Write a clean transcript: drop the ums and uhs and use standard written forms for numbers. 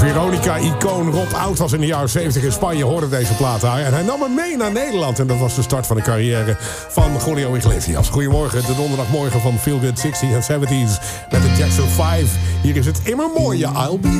Veronica-icoon Rob Oud was in de jaren 70 in Spanje, hoorde deze plaat daar. En hij nam hem mee naar Nederland. En dat was de start van de carrière van Julio Iglesias. Goedemorgen, de donderdagmorgen van Feel Good 60s en 70s met de Jackson 5. Hier is het immer mooie I'll Be